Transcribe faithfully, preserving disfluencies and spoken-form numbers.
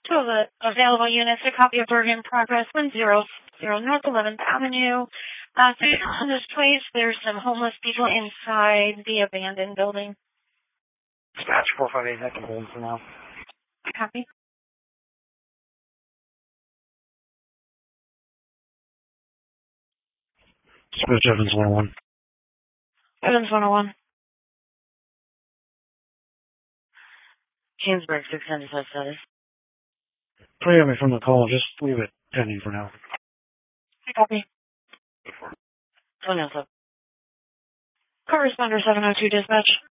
Two of the available units, a copy of Burger in Progress, one zero zero North eleventh Avenue. Uh, so on this place, there's some homeless people inside the abandoned building. Dispatch four five eight, I can hold for now. Copy. Dispatch Evans one oh one. Evans one oh one. Kingsburg six hundred five status. Clear me from the call, just leave it pending for now. Copy. One oh seven. Corresponder seven oh two dispatch.